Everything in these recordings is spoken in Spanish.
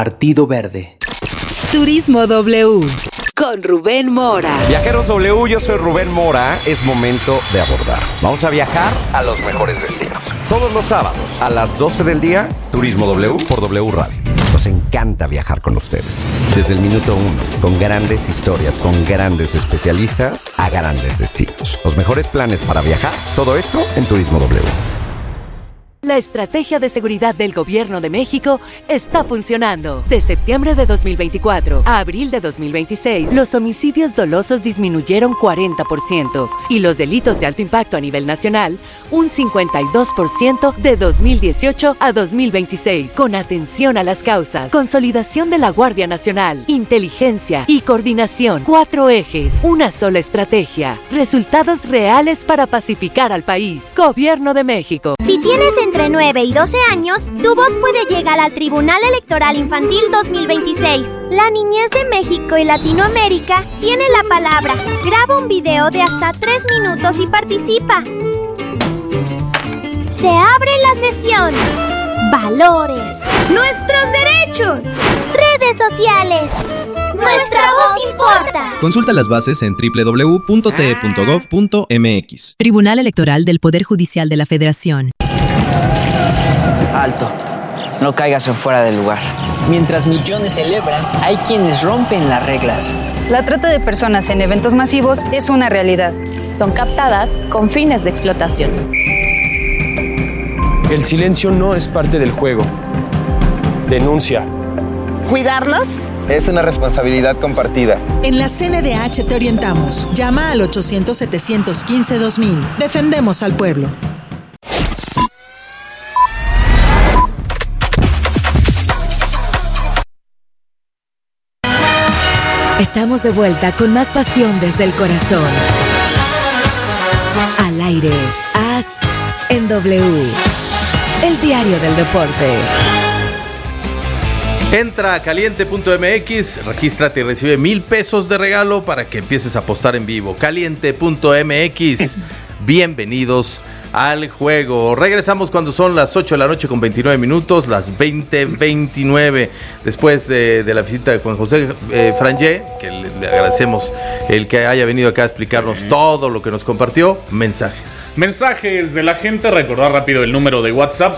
Partido Verde. Turismo W con Rubén Mora. Viajeros W, yo soy Rubén Mora. Es momento de abordar. Vamos a viajar a los mejores destinos. Todos los sábados a las 12 del día, Turismo W por W Radio. Nos encanta viajar con ustedes. Desde el minuto 1, con grandes historias, con grandes especialistas a grandes destinos. Los mejores planes para viajar, todo esto en Turismo W. La estrategia de seguridad del Gobierno de México está funcionando. De septiembre de 2024 a abril de 2026, los homicidios dolosos disminuyeron 40% y los delitos de alto impacto a nivel nacional, un 52% de 2018 a 2026. Con atención a las causas, consolidación de la Guardia Nacional, inteligencia y coordinación. 4 ejes, una sola estrategia. Resultados reales para pacificar al país. Gobierno de México. Si tienes entre 9 y 12 años, tu voz puede llegar al Tribunal Electoral Infantil 2026. La niñez de México y Latinoamérica tiene la palabra. Graba un video de hasta 3 minutos y participa. Se abre la sesión. Valores. Nuestros derechos. Redes sociales. Nuestra voz importa. Consulta las bases en www.te.gov.mx. Tribunal Electoral del Poder Judicial de la Federación. Alto, no caigas en fuera del lugar. Mientras millones celebran, hay quienes rompen las reglas. La trata de personas en eventos masivos es una realidad. Son captadas con fines de explotación. El silencio no es parte del juego. Denuncia. ¿Cuidarnos? Es una responsabilidad compartida. En la CNDH te orientamos. Llama al 800-715-2000. Defendemos al pueblo. Estamos de vuelta con más pasión desde el corazón. Al aire, AS en W. El diario del deporte. Entra a caliente.mx, regístrate y recibe $1,000 de regalo para que empieces a apostar en vivo. Caliente.mx. Bienvenidos al juego. Regresamos cuando son las 8 de la noche con 29 minutos, las 20:29, después de la visita de Juan José Frangé, que le agradecemos el que haya venido acá a explicarnos todo lo que nos compartió. Mensajes de la gente. Recordar rápido el número de WhatsApp: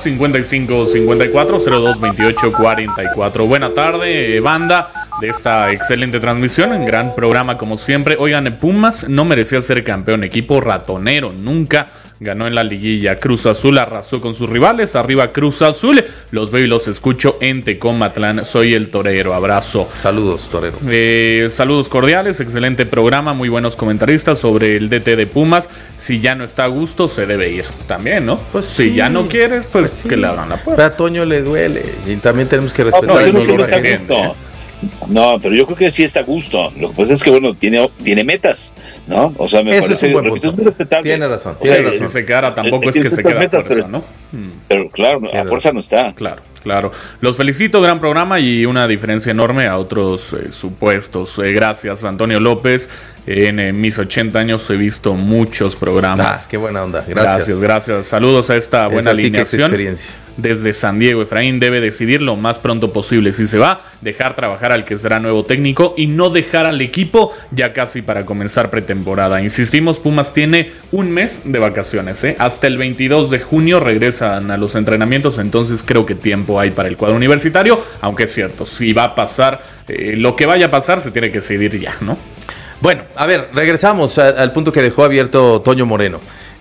5554-022844. Buena tarde, banda, de esta excelente transmisión, un gran programa como siempre. Oigan, Pumas no merecía ser campeón, equipo ratonero, nunca ganó en la liguilla. Cruz Azul arrasó con sus rivales. Arriba Cruz Azul. Los veo y los escucho en Tecomatlán. Soy el torero. Abrazo. Saludos, torero. Saludos cordiales. Excelente programa. Muy buenos comentaristas sobre el DT de Pumas. Si ya no está a gusto, se debe ir. También, ¿no? Pues si sí, ya no quieres, pues que le abran la puerta. Pero a Toño le duele. Y también tenemos que respetar el dolor ajeno. No, pero yo creo que sí está a gusto. Lo que pasa es que, bueno, tiene metas, ¿no? O sea, me parece es un buen punto. Tiene razón. Si se quedara, tampoco es que se queda a fuerza, pero, ¿no? Pero claro, a fuerza no está. Claro. Los felicito, gran programa y una diferencia enorme a otros supuestos. Gracias, Antonio López. En mis 80 años he visto muchos programas. Qué buena onda. Gracias. Saludos a esta buena alineación. Experiencia. Desde San Diego, Efraín debe decidir lo más pronto posible si se va, dejar trabajar al que será nuevo técnico y no dejar al equipo ya casi para comenzar pretemporada. Insistimos, Pumas tiene un mes de vacaciones, hasta el 22 de junio regresan a los entrenamientos, entonces creo que tiempo hay para el cuadro universitario, aunque es cierto, si va a pasar, lo que vaya a pasar se tiene que decidir ya, ¿no? Bueno, a ver, regresamos al punto que dejó abierto Toño Moreno.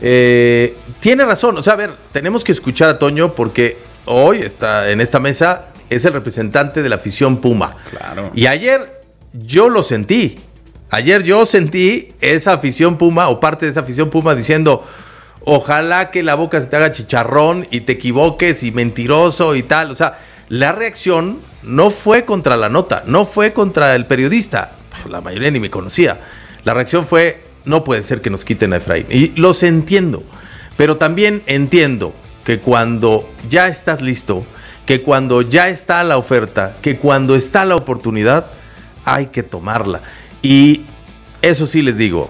Tiene razón, o sea, a ver, tenemos que escuchar a Toño porque hoy está en esta mesa, es el representante de la afición Puma. Claro. Y ayer yo lo sentí. Ayer yo sentí esa afición Puma o parte de esa afición Puma diciendo: ojalá que la boca se te haga chicharrón y te equivoques y mentiroso y tal. O sea, la reacción no fue contra la nota, no fue contra el periodista. La mayoría ni me conocía. La reacción fue: no puede ser que nos quiten a Efraín. Y los entiendo, pero también entiendo que cuando ya estás listo, que cuando ya está la oferta, que cuando está la oportunidad, hay que tomarla. Y eso sí les digo,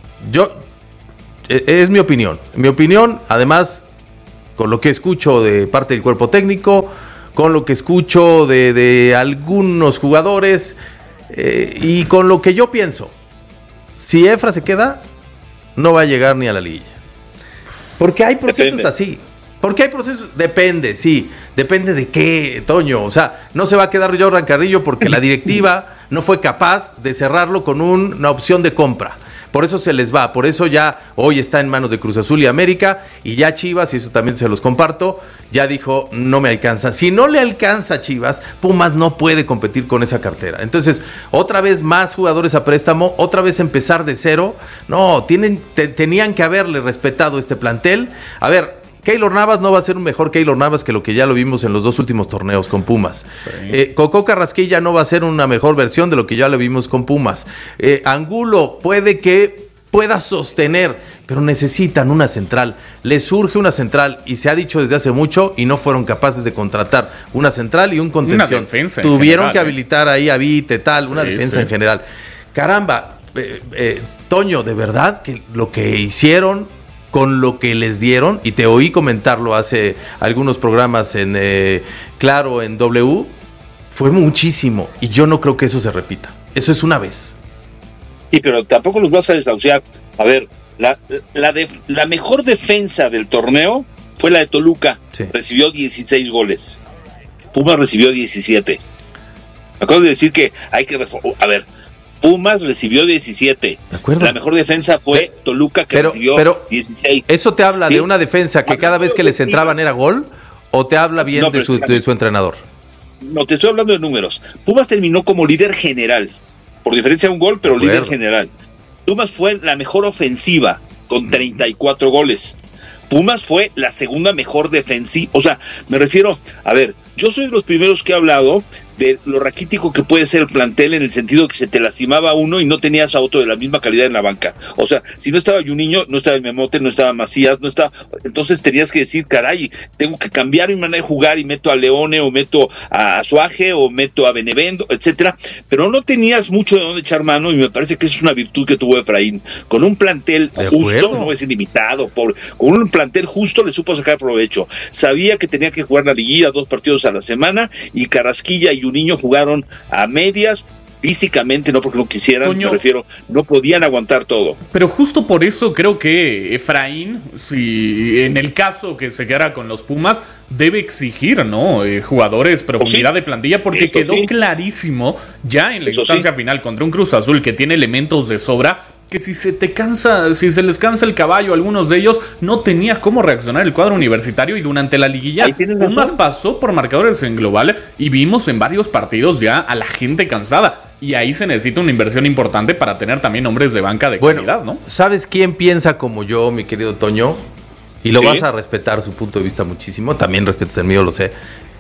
es mi opinión. Mi opinión, además, con lo que escucho de parte del cuerpo técnico, con lo que escucho de algunos jugadores y con lo que yo pienso. Si Efra se queda, no va a llegar ni a la liguilla. Porque hay procesos así. Porque hay procesos, depende de qué, Toño. O sea, no se va a quedar Jordan Carrillo porque la directiva no fue capaz de cerrarlo con una opción de compra. Por eso se les va, por eso ya hoy está en manos de Cruz Azul y América, y ya Chivas, y eso también se los comparto, ya dijo, no me alcanza. Si no le alcanza a Chivas, Pumas no puede competir con esa cartera. Entonces, otra vez más jugadores a préstamo, otra vez empezar de cero. No, tenían que haberle respetado este plantel. A ver, Keylor Navas no va a ser un mejor Keylor Navas que lo que ya lo vimos en los 2 últimos torneos con Pumas. Sí. Cocó Carrasquilla no va a ser una mejor versión de lo que ya lo vimos con Pumas. Angulo pueda sostener, pero necesitan una central. Les surge una central y se ha dicho desde hace mucho y no fueron capaces de contratar una central y un contención. Una defensa Tuvieron general, que habilitar ahí a Vite, una defensa en general. Caramba, Toño, de verdad que lo que hicieron con lo que les dieron, y te oí comentarlo hace algunos programas en Claro, en W, fue muchísimo, y yo no creo que eso se repita. Eso es una vez. Sí, pero tampoco los vas a desahuciar. A ver, la mejor defensa del torneo fue la de Toluca. Sí. Recibió 16 goles. Pumas recibió 17. Me acuerdo de decir que hay que... A ver, Pumas recibió 17. ¿De acuerdo? La mejor defensa fue Toluca, que recibió 16. ¿Eso te habla de una defensa que cada vez que les entraban era gol? ¿O te habla bien de su entrenador? No, te estoy hablando de números. Pumas terminó como líder general. Por diferencia de un gol, pero líder general. Pumas fue la mejor ofensiva, con 34 goles. Pumas fue la segunda mejor defensiva. O sea, me refiero, a ver, yo soy de los primeros que he hablado de lo raquítico que puede ser el plantel, en el sentido que se te lastimaba uno y no tenías a otro de la misma calidad en la banca. O sea, si no estaba Juninho, no estaba Memote, no estaba Macías, no estaba... Entonces tenías que decir, caray, tengo que cambiar mi manera de jugar y meto a Leone, o meto a Suaje, o meto a Benevendo, etcétera. Pero no tenías mucho de dónde echar mano, y me parece que esa es una virtud que tuvo Efraín. Con un plantel justo, no voy a decir limitado, con un plantel justo le supo sacar provecho. Sabía que tenía que jugar la liguilla 2 partidos a la semana, y Carrasquilla y Juninho jugaron a medias, físicamente, no porque no quisieran, me refiero, no podían aguantar todo. Pero justo por eso creo que Efraín, si en el caso que se quedara con los Pumas, debe exigir, ¿no? Jugadores, profundidad de plantilla, porque quedó clarísimo ya en la instancia final contra un Cruz Azul que tiene elementos de sobra, que si se les cansa el caballo a algunos de ellos, no tenía cómo reaccionar el cuadro universitario, y durante la liguilla Pumas pasó por marcadores en global y vimos en varios partidos ya a la gente cansada, y ahí se necesita una inversión importante para tener también hombres de banca de calidad, ¿no? ¿Sabes quién piensa como yo, mi querido Toño? Y lo vas a respetar su punto de vista muchísimo, también respetas el mío, lo sé.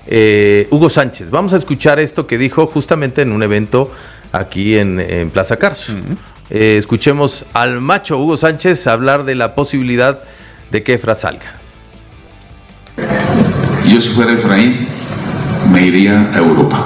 Hugo Sánchez, vamos a escuchar esto que dijo justamente en un evento aquí en Plaza Carso. Escuchemos al macho Hugo Sánchez hablar de la posibilidad de que Efra salga. Yo, si fuera Efraín, me iría a Europa.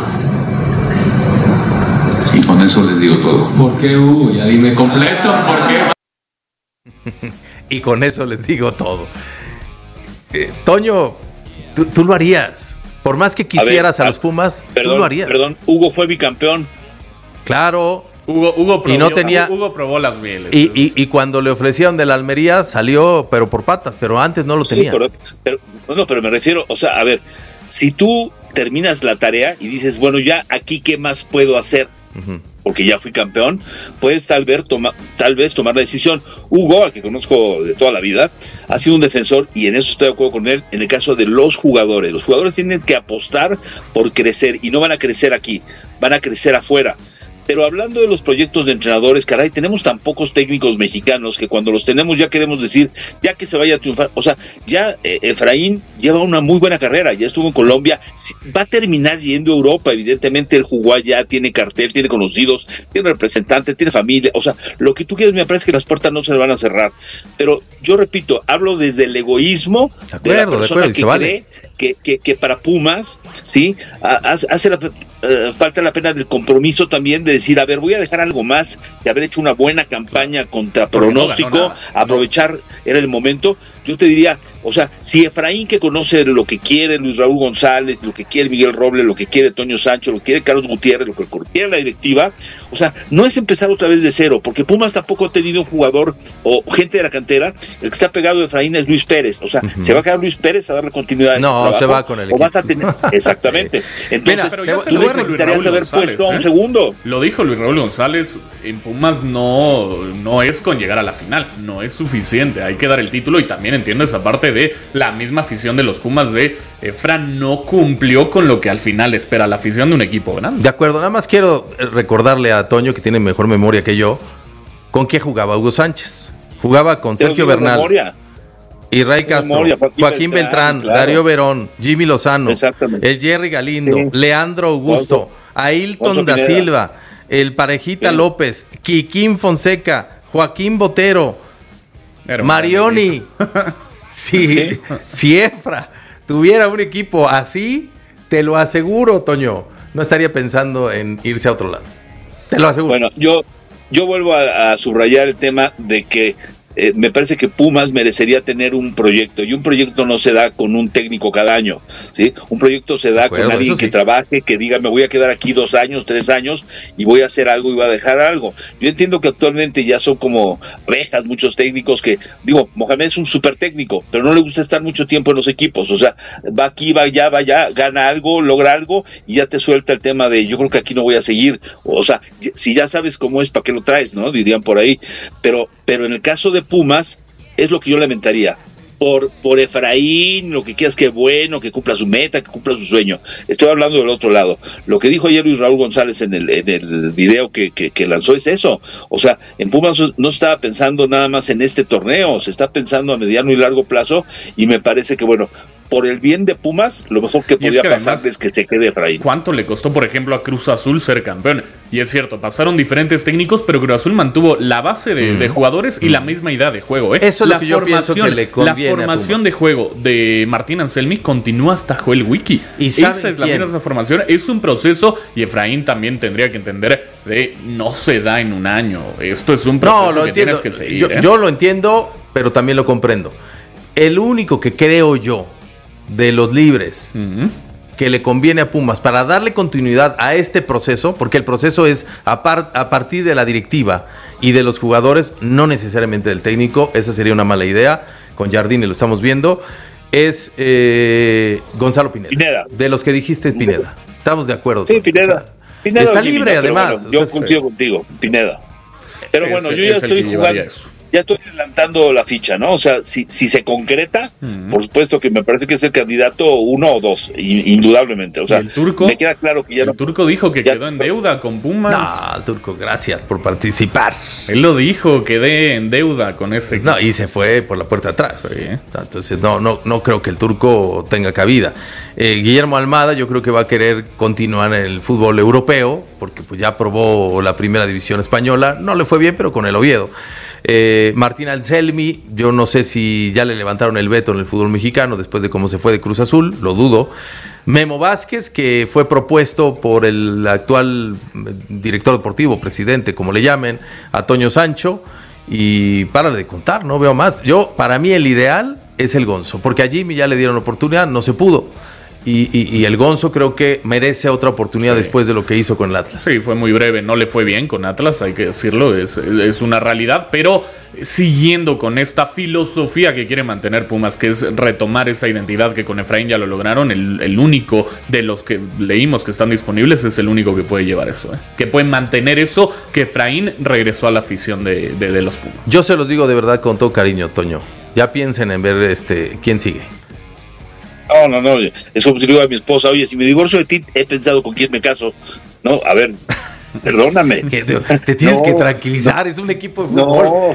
Y con eso les digo todo. ¿Por qué, Hugo? Ya dime completo, ¿por qué? Y con eso les digo todo. Toño, tú lo harías. Por más que quisieras a los Pumas, tú lo harías. Perdón, Hugo fue bicampeón. Claro. Hugo probó, y no tenía, Hugo probó las mieles. Y cuando le ofrecieron de la Almería salió, pero por patas, pero antes no lo tenía. Pero me refiero, o sea, a ver, si tú terminas la tarea y dices, bueno, ya aquí qué más puedo hacer, porque ya fui campeón, puedes tal vez tomar la decisión. Hugo, al que conozco de toda la vida, ha sido un defensor, y en eso estoy de acuerdo con él, en el caso de los jugadores tienen que apostar por crecer, y no van a crecer aquí, van a crecer afuera. Pero hablando de los proyectos de entrenadores, caray, tenemos tan pocos técnicos mexicanos que cuando los tenemos ya queremos decir, ya que se vaya a triunfar. O sea, ya Efraín lleva una muy buena carrera, ya estuvo en Colombia, va a terminar yendo a Europa, evidentemente él jugó allá, tiene cartel, tiene conocidos, tiene representante, tiene familia, o sea, lo que tú quieres, me parece que las puertas no se le van a cerrar. Pero yo repito, hablo desde el egoísmo de la persona que cree que para Pumas, ¿sí? Falta la pena del compromiso también de decir, a ver, voy a dejar algo más, de haber hecho una buena campaña contra pronóstico, aprovechar, era el momento. Yo te diría, o sea, si Efraín, que conoce lo que quiere Luis Raúl González, lo que quiere Miguel Robles, lo que quiere Toño Sancho, lo que quiere Carlos Gutiérrez, lo que quiere la directiva, o sea, no es empezar otra vez de cero, porque Pumas tampoco ha tenido un jugador o gente de la cantera. El que está pegado de Efraín es Luis Pérez, o sea, ¿se va a quedar Luis Pérez a darle continuidad a ese trabajo? Se va con el equipo. O vas a tener, exactamente. Sí. Entonces, tú necesitarías haber puesto a un segundo. Lo dijo Luis Raúl González, en Pumas no es con llegar a la final, no es suficiente, hay que dar el título, y también entiendo esa parte de la misma afición de los Pumas de Fran no cumplió con lo que al final espera la afición de un equipo grande. De acuerdo, nada más quiero recordarle a Toño, que tiene mejor memoria que yo, ¿con qué jugaba Hugo Sánchez? Jugaba con Sergio Bernal, Israel Castro, Joaquín Beltrán, claro, Darío Verón, Jimmy Lozano, el Jerry Galindo, Leandro Augusto, Ailton da Silva, el Parejita López, Quiquín Fonseca, Joaquín Botero, Marioni. Si Efra tuviera un equipo así, te lo aseguro, Toño, no estaría pensando en irse a otro lado. Te lo aseguro. Bueno, yo vuelvo a subrayar el tema de que me parece que Pumas merecería tener un proyecto, y un proyecto no se da con un técnico cada año, ¿sí? Un proyecto se da con alguien que trabaje, que diga, me voy a quedar aquí 2 años, 3 años y voy a hacer algo y voy a dejar algo. Yo entiendo que actualmente ya son como abejas muchos técnicos que, digo, Mohamed es un súper técnico, pero no le gusta estar mucho tiempo en los equipos, o sea, va aquí, va allá, gana algo, logra algo y ya te suelta el tema de yo creo que aquí no voy a seguir, o sea, si ya sabes cómo es, ¿para qué lo traes, no? Dirían por ahí, pero en el caso de Pumas, es lo que yo lamentaría. Por Efraín, lo que quieras, que bueno, que cumpla su meta, que cumpla su sueño. Estoy hablando del otro lado. Lo que dijo ayer Luis Raúl González en el video que lanzó es eso. O sea, en Pumas no se estaba pensando nada más en este torneo, se está pensando a mediano y largo plazo, y me parece que, bueno, por el bien de Pumas, lo mejor que podía pasar es que se quede Efraín. ¿Cuánto le costó, por ejemplo, a Cruz Azul ser campeón? Y es cierto, pasaron diferentes técnicos, pero Cruz Azul mantuvo la base de jugadores y la misma idea de juego. Eso es lo que yo pienso que le conviene. La formación de juego de Martín Anselmi continúa hasta Joel Wiki. Esa es la misma formación, es un proceso, y Efraín también tendría que entender de no se da en un año. Esto es un proceso que tienes que seguir. Yo lo entiendo, pero también lo comprendo. El único que creo yo de los libres que le conviene a Pumas para darle continuidad a este proceso, porque el proceso es a partir de la directiva y de los jugadores, no necesariamente del técnico, esa sería una mala idea, con Jardine lo estamos viendo, es Gonzalo Pineda. De los que dijiste, Pineda. Estamos de acuerdo. Sí, Pineda. Pineda está libre, además. Bueno, yo coincido contigo, Pineda. Pero bueno, yo ya estoy jugando. Ya estoy adelantando la ficha, ¿no? O sea, si se concreta, por supuesto que me parece que es el candidato 1 o 2, indudablemente. O sea, el Turco, me queda claro que ya el Turco dijo que quedó en deuda con Pumas. No, el Turco, gracias por participar. Él lo dijo, quedé en deuda con ese equipo. No, y se fue por la puerta atrás. Sí. Entonces, no creo que el Turco tenga cabida. Guillermo Almada, yo creo que va a querer continuar en el fútbol europeo, porque pues ya probó la primera división española. No le fue bien, pero con el Oviedo. Martín Anselmi, yo no sé si ya le levantaron el veto en el fútbol mexicano después de cómo se fue de Cruz Azul, lo dudo. Memo Vázquez, que fue propuesto por el actual director deportivo, presidente, como le llamen, a Toño Sancho, y para de contar, no veo más. Para mí el ideal es el Gonzo, porque a Jimmy ya le dieron oportunidad, no se pudo. Y el Gonzo creo que merece otra oportunidad después de lo que hizo con el Atlas. Sí, fue muy breve, no le fue bien con Atlas, hay que decirlo, es una realidad, pero siguiendo con esta filosofía que quiere mantener Pumas, que es retomar esa identidad que con Efraín ya lo lograron, el único de los que leímos que están disponibles es el único que puede llevar eso, que puede mantener eso, que Efraín regresó a la afición de los Pumas. Yo se los digo de verdad con todo cariño, Toño, ya piensen en ver quién sigue. No, eso como si le digo a mi esposa, oye, si me divorcio de ti, he pensado con quién me caso. No, a ver, perdóname. Te tienes que tranquilizar, es un equipo de fútbol.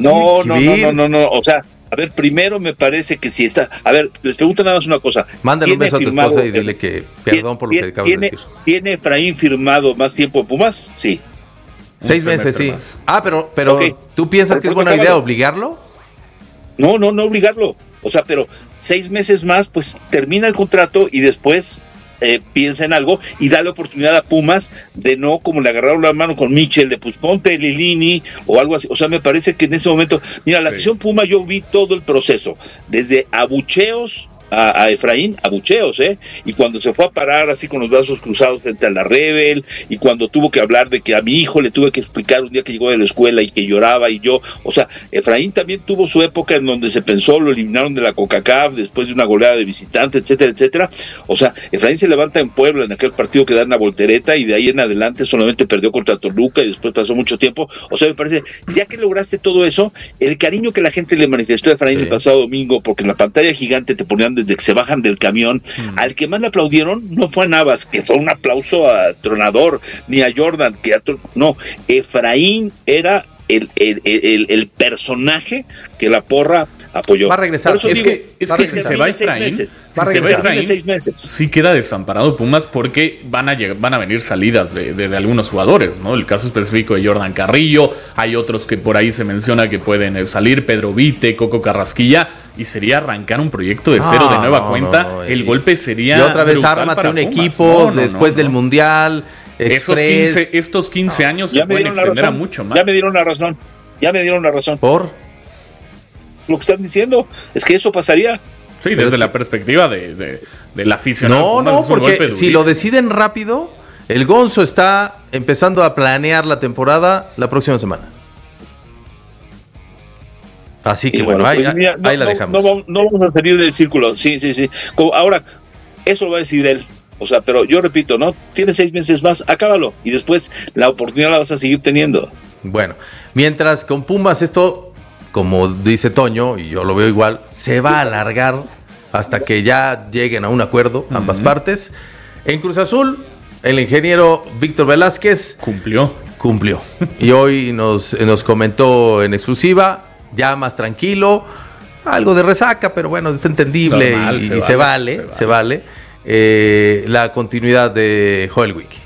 No, o sea, a ver, primero me parece que si está, a ver, les pregunto nada más una cosa. Mándale un beso a tu esposa y dile que perdón por lo que acabas de decir. ¿Tiene Efraín firmado más tiempo en Pumas? Sí. 6 meses, sí. Más. Pero okay. ¿Tú piensas que es buena idea obligarlo? No obligarlo. O sea, pero 6 meses más, pues termina el contrato y después piensa en algo y dale oportunidad a Pumas de no como le agarraron la mano con Michel, de pues ponte Lilini o algo así. O sea, me parece que en ese momento, mira, la afición Puma, yo vi todo el proceso, desde abucheos a Efraín, abucheos, y cuando se fue a parar así con los brazos cruzados frente a la Rebel, y cuando tuvo que hablar de que a mi hijo le tuve que explicar un día que llegó de la escuela y que lloraba, y yo, o sea, Efraín también tuvo su época en donde se pensó, lo eliminaron de la CONCACAF después de una goleada de visitante, etcétera, etcétera. O sea, Efraín se levanta en Puebla en aquel partido que da una voltereta y de ahí en adelante solamente perdió contra Toluca y después pasó mucho tiempo. O sea, me parece, ya que lograste todo eso, el cariño que la gente le manifestó a Efraín el pasado domingo, porque en la pantalla gigante te ponían desde que se bajan del camión, al que más le aplaudieron no fue a Navas, que fue un aplauso tronador, ni a Jordan, no, Efraín era el personaje que la porra apoyó. Va a regresar. Es que si se va Efraín, sí queda desamparado Pumas, porque van a venir salidas de algunos jugadores, ¿no? El caso específico de Jordan Carrillo, hay otros que por ahí se menciona que pueden salir, Pedro Vite, Coco Carrasquilla, y sería arrancar un proyecto de cero de nueva cuenta. El golpe sería y otra vez ármate un equipo después del Mundial. Estos 15 años se pueden extender a mucho más. Ya me dieron la razón. ¿Por? Lo que están diciendo es que eso pasaría. Sí, desde la perspectiva de la aficionado. No, porque si lo deciden rápido, el Gonzo está empezando a planear la temporada la próxima semana. Así que bueno, pues, ahí la dejamos. No vamos a salir del círculo. Sí. Ahora, eso lo va a decir él. O sea, pero yo repito, ¿no? Tienes 6 meses más, acábalo. Y después la oportunidad la vas a seguir teniendo. Bueno, mientras con Pumas esto, como dice Toño, y yo lo veo igual, se va a alargar hasta que ya lleguen a un acuerdo ambas partes. En Cruz Azul, el ingeniero Víctor Velázquez cumplió. Y hoy nos comentó en exclusiva, ya más tranquilo, algo de resaca, pero bueno, es entendible. Normal, y se vale. La continuidad de Joel Wiki.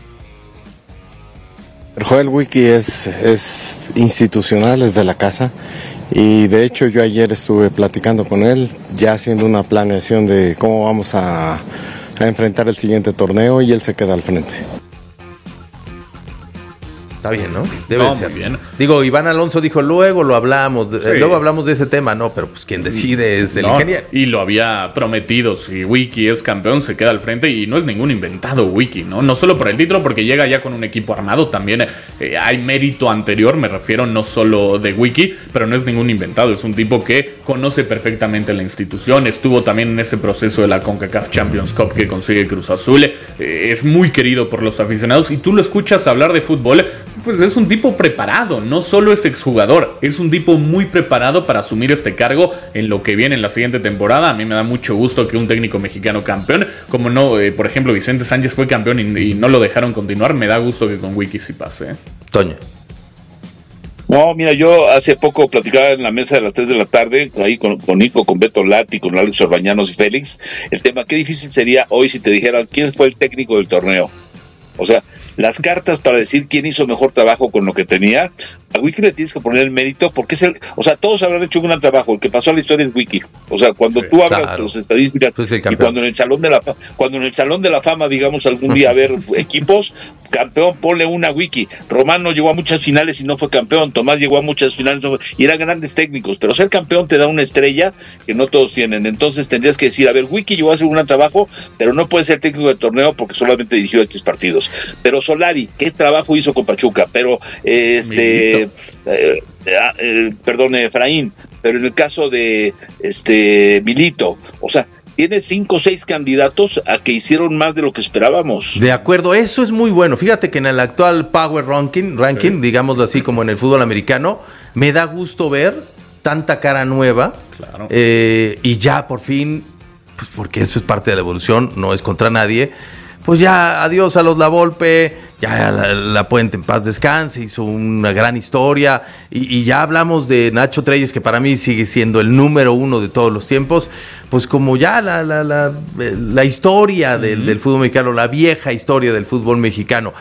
El Joel Wiki es institucional, es de la casa, y de hecho yo ayer estuve platicando con él, ya haciendo una planeación de cómo vamos a enfrentar el siguiente torneo, y él se queda al frente. Está bien, ¿no? Debe ser. Bien. Digo, Iván Alonso dijo, luego hablamos de ese tema, no, pero pues quien decide es el ingeniero. Y lo había prometido, si Wiki es campeón, se queda al frente, y no es ningún inventado Wiki, ¿no? No solo por el título, porque llega ya con un equipo armado, también hay mérito anterior, me refiero no solo de Wiki, pero no es ningún inventado, es un tipo que conoce perfectamente la institución, estuvo también en ese proceso de la CONCACAF Champions Cup que consigue Cruz Azul, es muy querido por los aficionados, y tú lo escuchas hablar de fútbol, pues es un tipo preparado, no solo es exjugador, es un tipo muy preparado para asumir este cargo en lo que viene en la siguiente temporada. A mí me da mucho gusto que un técnico mexicano campeón, como no, por ejemplo, Vicente Sánchez fue campeón y no lo dejaron continuar, me da gusto que con Wiki sí pase. Toño. No, mira, yo hace poco platicaba en la mesa de las 3 de la tarde, ahí con Nico, con Beto Lati, con Alex Orbañanos y Félix, el tema, qué difícil sería hoy si te dijeran quién fue el técnico del torneo. O sea, las cartas para decir quién hizo mejor trabajo con lo que tenía, a Wiki le tienes que poner el mérito, porque o sea, todos habrán hecho un gran trabajo, el que pasó a la historia es Wiki. O sea, cuando tú hablas de las estadísticas, pues y cuando en el Salón de la Fama, digamos, algún día a ver equipos, campeón, ponle una Wiki. Romano llegó a muchas finales y no fue campeón, Tomás llegó a muchas finales y eran grandes técnicos, pero ser campeón te da una estrella que no todos tienen. Entonces tendrías que decir, a ver, Wiki llegó a hacer un gran trabajo, pero no puede ser técnico del torneo porque solamente dirigió X partidos. Pero Solari, ¿qué trabajo hizo con Pachuca? Pero Efraín, pero en el caso de Milito, o sea, tiene 5 o 6 candidatos a que hicieron más de lo que esperábamos. De acuerdo, eso es muy bueno. Fíjate que en el actual Power Ranking, digámoslo así, como en el fútbol americano, me da gusto ver tanta cara nueva. Claro. Y ya por fin, pues porque eso es parte de la evolución, no es contra nadie, pues ya adiós a los Lavolpe, ya la Puente en paz descanse, hizo una gran historia, y ya hablamos de Nacho Treyes, que para mí sigue siendo el número 1 de todos los tiempos, pues como ya la historia del fútbol mexicano, la vieja historia del fútbol mexicano.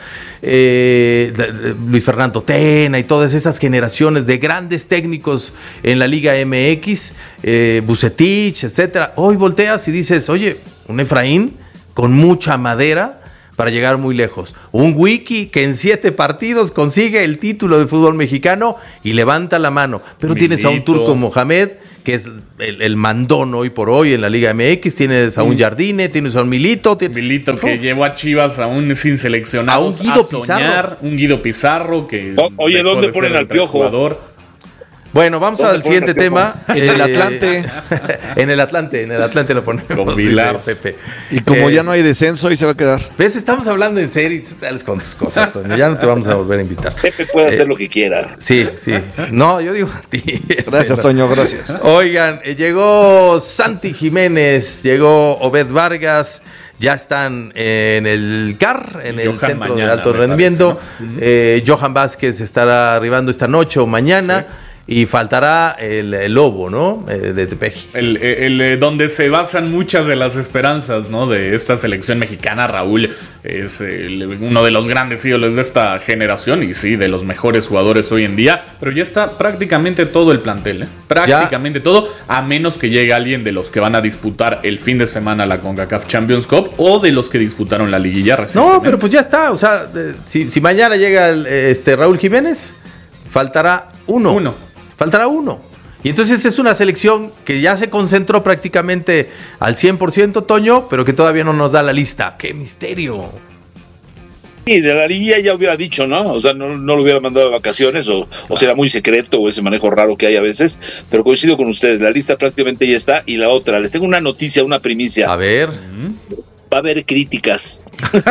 Luis Fernando Tena y todas esas generaciones de grandes técnicos en la Liga MX, Vucetich, etcétera. Hoy volteas y dices, oye, un Efraín con mucha madera para llegar muy lejos. Un Wiki que en 7 partidos consigue el título de fútbol mexicano y levanta la mano. Pero tienes a un Turco Mohamed, que es el mandón hoy por hoy en la Liga MX. Tienes a un Jardine, tienes a un Milito. Milito que llevó a Chivas aún sin seleccionados a un Guido Pizarro. Un Guido Pizarro que... Oye, ¿dónde ponen al Piojo? Bueno, vamos al siguiente tema. En el Atlante. En el Atlante lo ponemos. Con Pilar. Pepe. Y como ya no hay descenso, ahí se va a quedar. ¿Ves? Estamos hablando en serio y sales con tus cosas, Toño. Ya no te vamos a volver a invitar. Pepe puede hacer lo que quiera. Sí. No, yo digo a ti. Gracias, Toño, gracias. Oigan, llegó Santi Jiménez, llegó Obed Vargas. Ya están en el CAR, en el Centro de Alto Rendimiento. Parece, ¿no? Johan Vázquez estará arribando esta noche o mañana. Sí. Y faltará el Lobo, ¿no? De Tepeji. Donde se basan muchas de las esperanzas, ¿no? De esta selección mexicana. Raúl es uno de los grandes ídolos de esta generación y sí, de los mejores jugadores hoy en día. Pero ya está prácticamente todo el plantel, ¿eh? Prácticamente todo, a menos que llegue alguien de los que van a disputar el fin de semana la CONCACAF Champions Cup o de los que disputaron la liguilla recientemente. No, pero pues ya está. O sea, si mañana llega Raúl Jiménez, faltará uno. Faltará uno. Y entonces es una selección que ya se concentró prácticamente al 100%, Toño, pero que todavía no nos da la lista. ¡Qué misterio! Sí, de la liguilla ya hubiera dicho, ¿no? O sea, no lo hubiera mandado de vacaciones o será muy secreto o ese manejo raro que hay a veces. Pero coincido con ustedes, la lista prácticamente ya está. Y la otra, les tengo una noticia, una primicia. A ver. Va a haber críticas.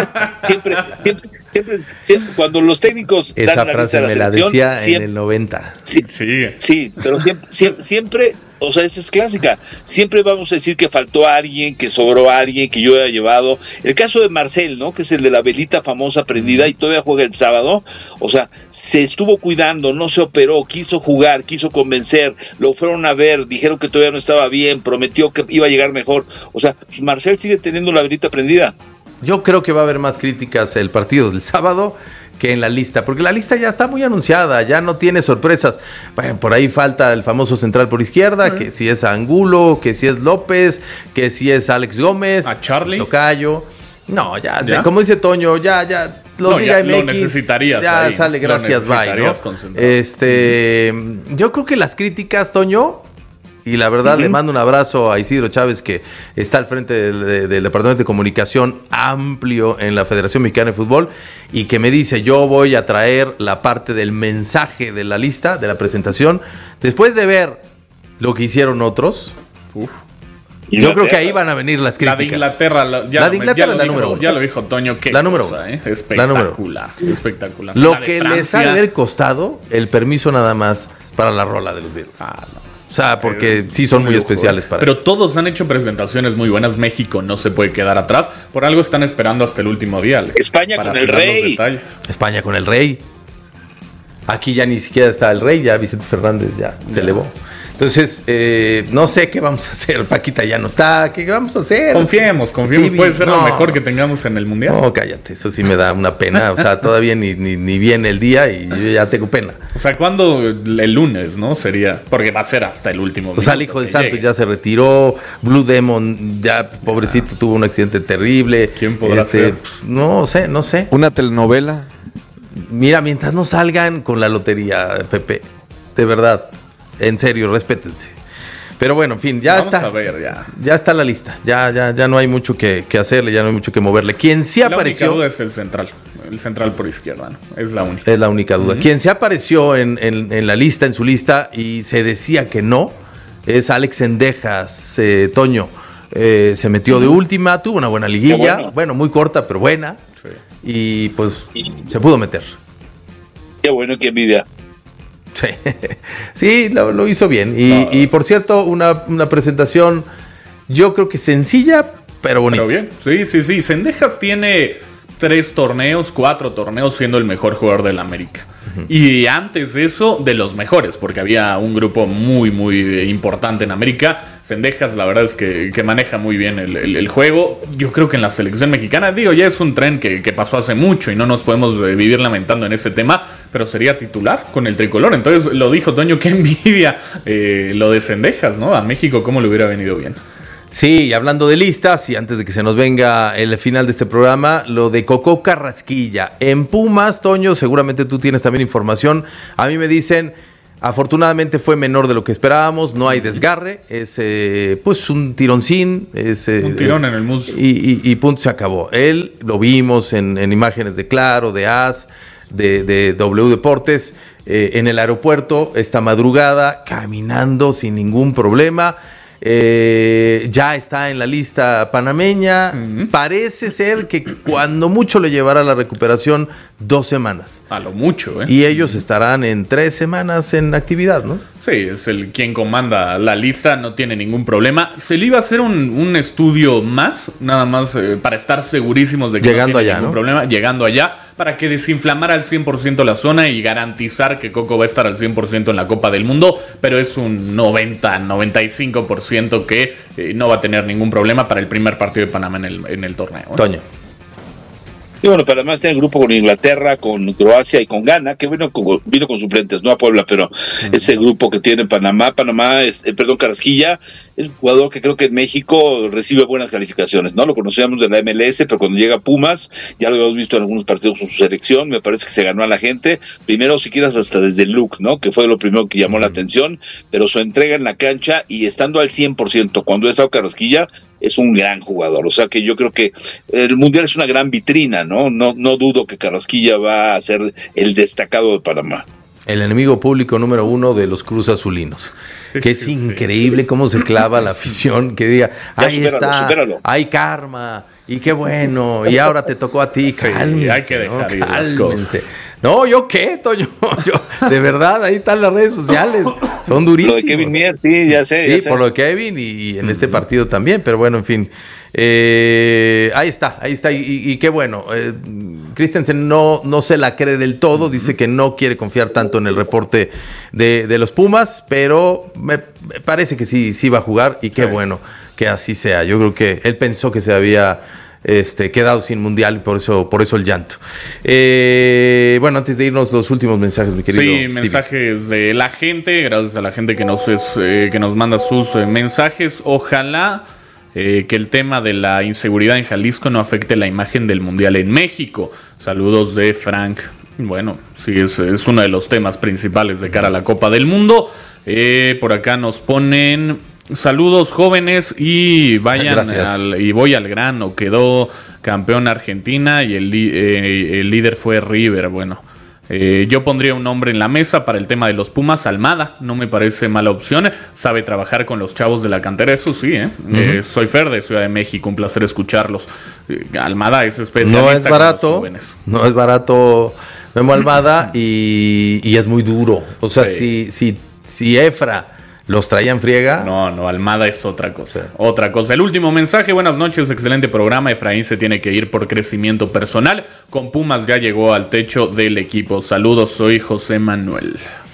siempre, cuando los técnicos esa dan la frase lista de la me selección, la decía en el 90. Sí, pero siempre, o sea, esa es clásica. Siempre vamos a decir que faltó a alguien, que sobró a alguien, que yo haya llevado. El caso de Marcel, ¿no? Que es el de la velita famosa prendida y todavía juega el sábado. O sea, se estuvo cuidando, no se operó, quiso jugar, quiso convencer, lo fueron a ver, dijeron que todavía no estaba bien, prometió que iba a llegar mejor. O sea, pues Marcel sigue teniendo la velita prendida. Yo creo que va a haber más críticas el partido del sábado que en la lista, porque la lista ya está muy anunciada, ya no tiene sorpresas. Bueno, por ahí falta el famoso central por izquierda, que si es Angulo, que si es López, que si es Alex Gómez, a Charlie Tocayo. No, ya. Como dice Toño, ya Liga MX, lo necesitarías ya ahí, sale, gracias, bye, ¿no? Yo creo que las críticas, Toño, y la verdad le mando un abrazo a Isidro Chávez, que está al frente del Departamento de Comunicación amplio en la Federación Mexicana de Fútbol, y que me dice, yo voy a traer la parte del mensaje de la lista, de la presentación, después de ver lo que hicieron otros. Yo creo que ahí van a venir las críticas. La de Inglaterra, la número 1. Ya lo dijo Toño, la número 1. Espectacular. Lo que les ha de haber costado el permiso nada más para la rola de los Beatles. O sea, porque sí son muy especiales para Pero todos han hecho presentaciones muy buenas. México no se puede quedar atrás. Por algo están esperando hasta el último día, Alex, España con el Rey. España con el Rey. Aquí ya ni siquiera está el Rey. Ya Vicente Fernández ya se elevó. Entonces, no sé qué vamos a hacer. Paquita ya no está. ¿Qué vamos a hacer? Confiemos. Puede ser lo mejor que tengamos en el Mundial. No, cállate. Eso sí me da una pena. O sea, todavía ni viene el día y yo ya tengo pena. O sea, ¿cuándo? El lunes, ¿no? Sería. Porque va a ser hasta el último. O sea, el hijo de Santos ya se retiró. Blue Demon ya, pobrecito, tuvo un accidente terrible. ¿Quién podrá ser? Pues, no sé. ¿Una telenovela? Mira, mientras no salgan con la lotería, Pepe. De verdad. En serio, respétense. Pero bueno, en fin, ya está. Vamos a ver, ya está la lista. Ya no hay mucho que hacerle, ya no hay mucho que moverle. Quien sí apareció. La única duda es el central. El central por izquierda, ¿no? Es la única. Es la única duda. Quien se apareció en la lista, en su lista, y se decía que no, es Alex Cendejas, Toño. Se metió de última, tuvo una buena liguilla. Bueno, muy corta, pero buena. Sí. Y pues se pudo meter. Qué bueno, qué envidia. Sí, lo hizo bien. Y por cierto, una presentación, yo creo que sencilla, pero bonito. Pero bien, sí. Cendejas tiene 4 torneos siendo el mejor jugador del América. Y antes de eso, de los mejores, porque había un grupo muy, muy importante en América. Cendejas, la verdad es que maneja muy bien el juego. Yo creo que en la selección mexicana, ya es un tren que pasó hace mucho y no nos podemos vivir lamentando en ese tema, pero sería titular con el tricolor. Entonces, lo dijo Toño, qué envidia lo de Cendejas, ¿no? A México, ¿cómo le hubiera venido bien? Sí, hablando de listas, y antes de que se nos venga el final de este programa, lo de Coco Carrasquilla. En Pumas, Toño, seguramente tú tienes también información. A mí me dicen, afortunadamente fue menor de lo que esperábamos, no hay desgarre, es pues un tironcín. Un tirón en el muslo. Y punto, se acabó. Él lo vimos en imágenes de Claro, de AS, de W Deportes, en el aeropuerto, esta madrugada, caminando sin ningún problema. Ya está en la lista panameña. Parece ser que cuando mucho le llevará la recuperación 2 semanas. A lo mucho, Y ellos estarán en 3 semanas en actividad, ¿no? Sí, es quien comanda la lista, no tiene ningún problema. Se le iba a hacer un estudio más, nada más para estar segurísimos de que llegando no tiene allá, ningún problema, llegando allá, para que desinflamara al 100% la zona y garantizar que Coco va a estar al 100% en la Copa del Mundo, pero es un 90-95% que no va a tener ningún problema para el primer partido de Panamá en el torneo. Toño. Y bueno, pero además tiene el grupo con Inglaterra, con Croacia y con Ghana, que vino con suplentes, no a Puebla, pero ese grupo que tiene Panamá, Carrasquilla, es un jugador que creo que en México recibe buenas calificaciones, ¿no? Lo conocíamos de la MLS, pero cuando llega a Pumas, ya lo habíamos visto en algunos partidos con su selección, me parece que se ganó a la gente, primero si quieres hasta desde el look, ¿no? Que fue lo primero que llamó la atención, pero su entrega en la cancha y estando al 100%, cuando ha estado Carrasquilla, es un gran jugador, o sea que yo creo que el Mundial es una gran vitrina, ¿no? No dudo que Carrasquilla va a ser el destacado de Panamá. El enemigo público número 1 de los Cruz Azulinos. Que es increíble cómo se clava la afición, que diga, ahí supéralo. Hay karma, y qué bueno, y ahora te tocó a ti, cálmense, hay que dejar ir las cosas. No, ¿yo qué, Toño? De verdad, ahí están las redes sociales, son durísimos. Lo de Kevin Mier, sí, ya sé. Sí, por lo de Kevin y en este partido también, pero bueno, en fin. Ahí está, y qué bueno. Christensen no se la cree del todo, dice que no quiere confiar tanto en el reporte de los Pumas, pero me parece que sí va a jugar, y qué bueno que así sea. Yo creo que él pensó que se había quedado sin mundial y por eso el llanto. Bueno, antes de irnos, los últimos mensajes, mi querido Stevie. Mensajes de la gente, gracias a la gente que nos manda sus mensajes. Ojalá que el tema de la inseguridad en Jalisco no afecte la imagen del mundial en México. Saludos de Frank. Bueno, sí, es uno de los temas principales de cara a la Copa del Mundo. Por acá nos ponen: saludos jóvenes y voy al grano. Quedó campeón Argentina y el líder fue River. Bueno, yo pondría un nombre en la mesa para el tema de los Pumas. Almada, no me parece mala opción. Sabe trabajar con los chavos de la cantera, eso sí, Soy Fer de Ciudad de México, un placer escucharlos. Almada es especialista. No es barato, no es barato Memo Almada, y es muy duro. O sea, si Efra los traía en friega. No, Almada es otra cosa. Sí. Otra cosa. El último mensaje: buenas noches, excelente programa. Efraín se tiene que ir por crecimiento personal. Con Pumas ya llegó al techo del equipo. Saludos, soy José Manuel.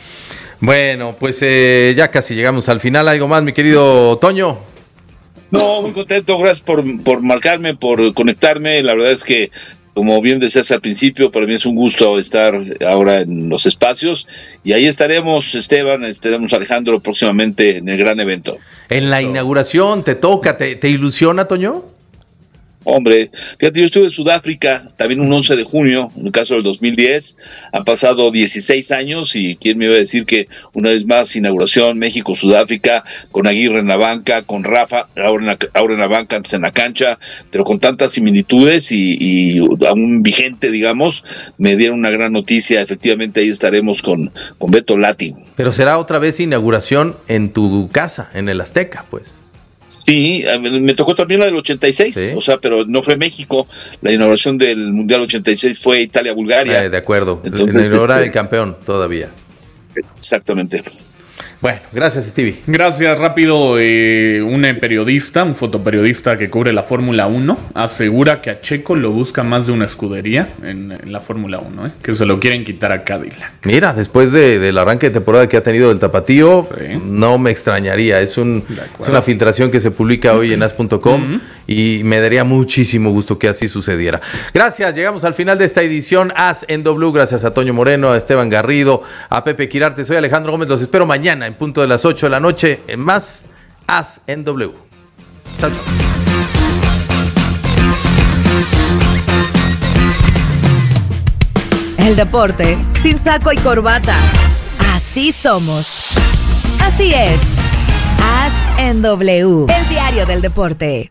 Bueno, pues ya casi llegamos al final. ¿Algo más, mi querido Toño? No, muy contento. Gracias por marcarme, por conectarme. La verdad es que, como bien decías al principio, para mí es un gusto estar ahora en los espacios, y ahí estaremos, Esteban, estaremos Alejandro próximamente en el gran evento. En la inauguración, te toca, ¿te ilusiona, Toño? Hombre, fíjate, yo estuve en Sudáfrica también un 11 de junio, en el caso del 2010, han pasado 16 años y quién me iba a decir que una vez más inauguración México-Sudáfrica, con Aguirre en la banca, con Rafa ahora en la banca, antes en la cancha, pero con tantas similitudes y aún vigente, digamos, me dieron una gran noticia. Efectivamente ahí estaremos con Beto Lati. Pero será otra vez inauguración en tu casa, en el Azteca, pues. Sí, me tocó también la del 86, ¿sí? O sea, pero no fue México. La inauguración del Mundial 86 fue Italia-Bulgaria. De acuerdo. Entonces, inaugurar el campeón todavía. Exactamente. Bueno, gracias, Stevie. Gracias, rápido. Un fotoperiodista que cubre la Fórmula 1, asegura que a Checo lo busca más de una escudería en la Fórmula 1, que se lo quieren quitar a Cadillac. Mira, después del arranque de temporada que ha tenido el Tapatío, no me extrañaría. Es una filtración que se publica hoy en as.com y me daría muchísimo gusto que así sucediera. Gracias, llegamos al final de esta edición As en W. Gracias a Toño Moreno, a Esteban Garrido, a Pepe Quirarte. Soy Alejandro Gómez, los espero mañana en punto de las 8 de la noche en más As en W. Chao, chao. El deporte sin saco y corbata. Así somos. Así es. As en W, el diario del deporte.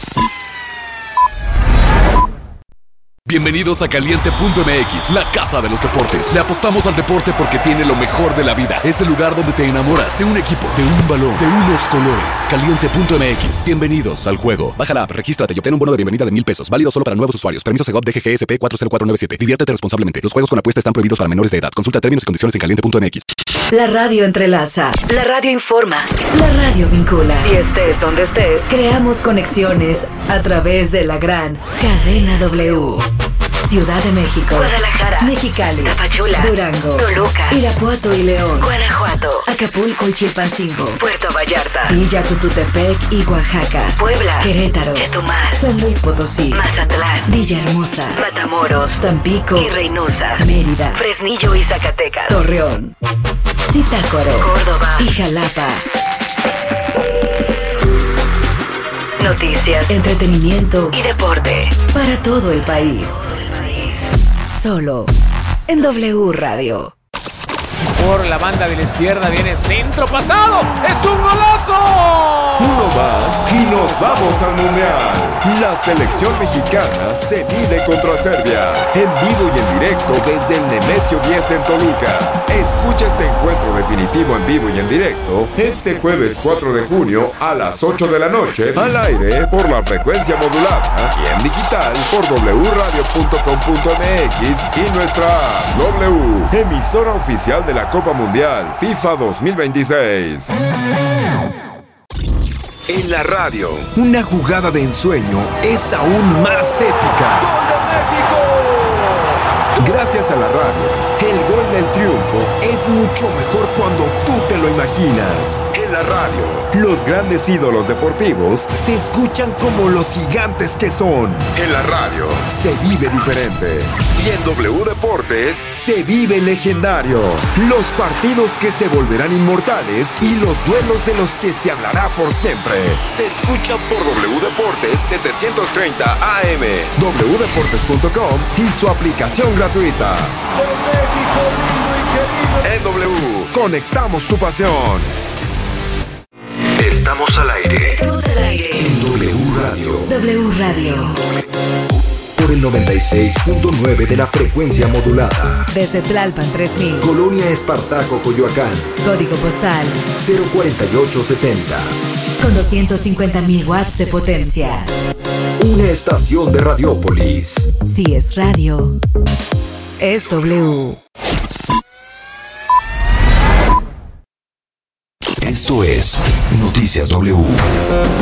Bienvenidos a Caliente.mx, la casa de los deportes. Le apostamos al deporte porque tiene lo mejor de la vida. Es el lugar donde te enamoras de un equipo, de un balón, de unos colores. Caliente.mx, bienvenidos al juego. Baja la app, regístrate y obtén un bono de bienvenida de $1,000. Válido solo para nuevos usuarios. Permiso Segov DGGSP 40497. Diviértete responsablemente. Los juegos con apuesta están prohibidos para menores de edad. Consulta términos y condiciones en Caliente.mx. La radio entrelaza, la radio informa, la radio vincula. Y estés donde estés, creamos conexiones a través de la gran Cadena W. Ciudad de México, Guadalajara, Mexicali, Tapachula, Durango, Toluca, Irapuato y León, Guanajuato, Acapulco y Chilpancingo, Puerto Vallarta, Villa Tututepec y Oaxaca, Puebla, Querétaro, Chetumal, San Luis Potosí, Mazatlán, Villahermosa, Matamoros, Tampico y Reynosa, Mérida, Fresnillo y Zacatecas, Torreón, Zitácuaro, Córdoba y Jalapa. Noticias, entretenimiento y deporte para todo el país. Solo en W Radio. Por la banda de la izquierda viene centro pasado. ¡Es un golazo! Uno más y nos vamos al Mundial. La selección mexicana se mide contra Serbia. En vivo y en directo desde el Nemesio 10 en Toluca. Escucha este encuentro definitivo en vivo y en directo este jueves 4 de junio a las 8 de la noche al aire por la frecuencia modulada y en digital por wradio.com.mx y nuestra W, emisora oficial de la Copa Mundial FIFA 2026. En la radio, una jugada de ensueño es aún más épica. ¡Gol de México! Gracias a la radio, el gol del triunfo es mucho mejor cuando tú te lo imaginas. En la radio, los grandes ídolos deportivos se escuchan como los gigantes que son. En la radio, se vive diferente. Y en W Deportes, se vive legendario. Los partidos que se volverán inmortales y los duelos de los que se hablará por siempre. Se escucha por W Deportes 730 AM, wdeportes.com y su aplicación gratuita. En W, conectamos tu pasión. Estamos al aire. Estamos al aire. En W Radio. W Radio. Por el 96.9 de la frecuencia modulada. Desde Tlalpan 3000. Colonia Espartaco, Coyoacán. Código postal 04870. Con 250,000 watts de potencia. Una estación de Radiópolis. Si es radio, es W. Esto es Noticias W.